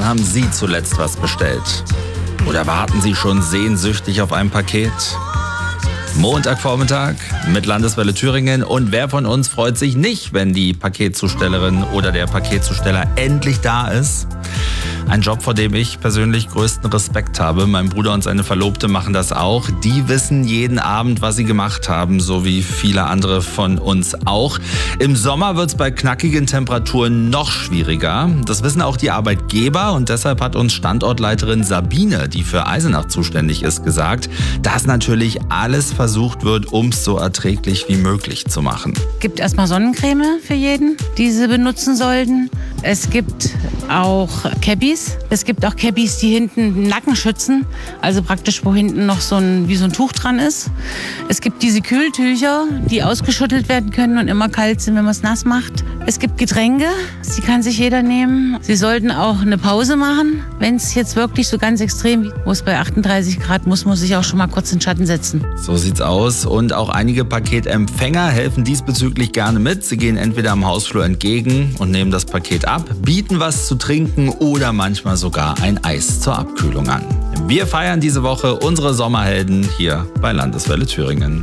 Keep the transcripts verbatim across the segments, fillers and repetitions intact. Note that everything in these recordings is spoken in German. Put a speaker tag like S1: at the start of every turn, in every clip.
S1: Wann haben Sie zuletzt was bestellt? Oder warten Sie schon sehnsüchtig auf ein Paket? Montagvormittag mit Landeswelle Thüringen. Und wer von uns freut sich nicht, wenn die Paketzustellerin oder der Paketzusteller endlich da ist? Ein Job, vor dem ich persönlich größten Respekt habe. Mein Bruder und seine Verlobte machen das auch. Die wissen jeden Abend, was sie gemacht haben, so wie viele andere von uns auch. Im Sommer wird es bei knackigen Temperaturen noch schwieriger. Das wissen auch die Arbeitgeber und deshalb hat uns Standortleiterin Sabine, die für Eisenach zuständig ist, gesagt, dass natürlich alles versucht wird, um es so erträglich wie möglich zu machen.
S2: Es gibt erstmal Sonnencreme für jeden, die sie benutzen sollten. Es gibt auch Cappies. Es gibt auch Cappies, die hinten den Nacken schützen, also praktisch wo hinten noch so ein, wie so ein Tuch dran ist. Es gibt diese Kühltücher, die ausgeschüttelt werden können und immer kalt sind, wenn man es nass macht. Es gibt Getränke, die kann sich jeder nehmen. Sie sollten auch eine Pause machen, wenn es jetzt wirklich so ganz extrem, wo es bei achtunddreißig Grad muss, muss ich auch schon mal kurz in den Schatten setzen.
S1: So sieht's aus und auch einige Paketempfänger helfen diesbezüglich gerne mit. Sie gehen entweder am Hausflur entgegen und nehmen das Paket ab, bieten was zu trinken oder manchmal sogar ein Eis zur Abkühlung an. Wir feiern diese Woche unsere Sommerhelden hier bei Landeswelle Thüringen.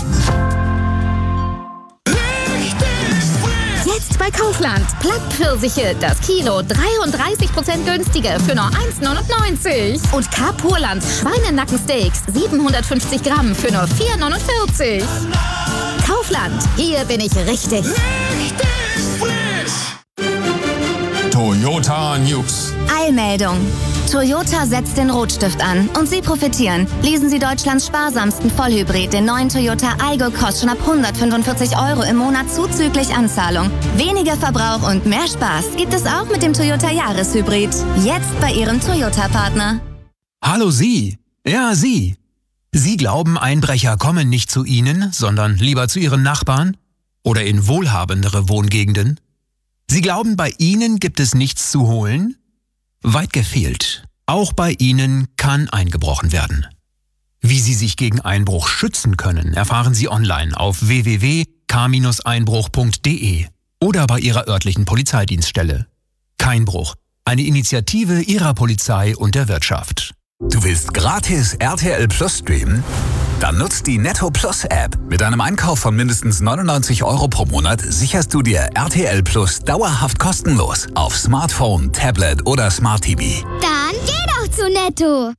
S3: Jetzt bei Kaufland. Plattpfirsiche, das Kilo dreiunddreißig Prozent günstiger für nur eins neunundneunzig. Und K-Purland Schweinenackensteaks siebenhundertfünfzig Gramm für nur vier neunundvierzig. Kaufland, hier bin ich richtig.
S4: Richtig frisch. Toyota News.
S5: Eilmeldung. Toyota setzt den Rotstift an und Sie profitieren. Lesen Sie Deutschlands sparsamsten Vollhybrid, den neuen Toyota Aygo, kostet schon ab hundertfünfundvierzig Euro im Monat zuzüglich Anzahlung. Weniger Verbrauch und mehr Spaß gibt es auch mit dem Toyota Jahreshybrid. Jetzt bei Ihrem Toyota-Partner.
S6: Hallo Sie. Ja, Sie. Sie glauben, Einbrecher kommen nicht zu Ihnen, sondern lieber zu Ihren Nachbarn? Oder in wohlhabendere Wohngegenden? Sie glauben, bei Ihnen gibt es nichts zu holen? Weit gefehlt. Auch bei Ihnen kann eingebrochen werden. Wie Sie sich gegen Einbruch schützen können, erfahren Sie online auf w w w punkt k einbruch punkt d e oder bei Ihrer örtlichen Polizeidienststelle. Keinbruch. Eine Initiative Ihrer Polizei und der Wirtschaft.
S7: Du willst gratis R T L Plus streamen? Dann nutzt die Netto Plus App. Mit einem Einkauf von mindestens neunundneunzig Euro pro Monat sicherst du dir R T L Plus dauerhaft kostenlos auf Smartphone, Tablet oder Smart T V.
S3: Dann geh doch zu Netto.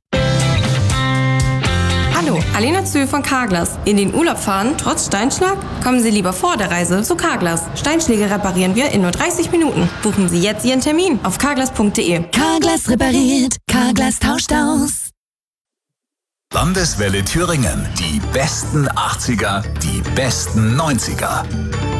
S8: Hallo, Alena Zühl von Carglass. In den Urlaub fahren, trotz Steinschlag? Kommen Sie lieber vor der Reise zu Carglass. Steinschläge reparieren wir in nur dreißig Minuten. Buchen Sie jetzt Ihren Termin auf carglass punkt d e.
S9: Carglass repariert, Carglass tauscht aus.
S7: Landeswelle Thüringen. Die besten achtziger, die besten neunziger.